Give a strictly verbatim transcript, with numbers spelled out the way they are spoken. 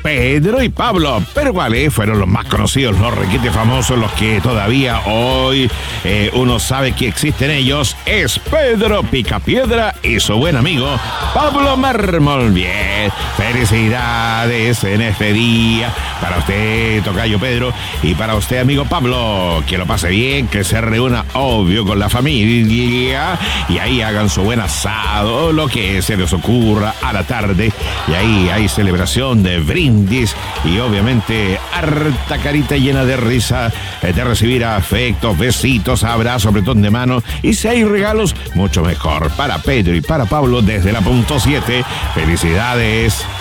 Pedro y Pablo. Pero ¿cuáles fueron los más conocidos, los requete famosos, los que todavía hoy eh, uno sabe que existen ellos? Es Pedro Picapiedra y su buen amigo Pablo Mármol. Bien, felicidades en este día para usted, tocayo Pedro, y para usted, amigo Pablo. Que lo pase bien, que se reúna, obvio, con la familia y ahí hagan su buen asado, lo que se les ocurra a la tarde. Y ahí hay celebración de brindis y obviamente harta carita llena de risa, de recibir afectos, besitos, abrazos, apretón de mano. Y si hay regalos, mucho mejor para Pedro y para Pablo desde la punto siete. Felicidades.